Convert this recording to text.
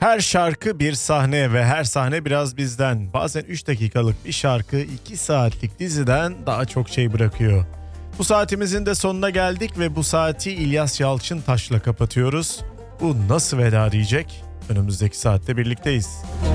Her şarkı bir sahne ve her sahne biraz bizden. Bazen 3 dakikalık bir şarkı 2 saatlik diziden daha çok şey bırakıyor. Bu saatimizin de sonuna geldik ve bu saati İlyas Yalçıntaş'la kapatıyoruz. Bu nasıl veda diyecek? Önümüzdeki saatte birlikteyiz.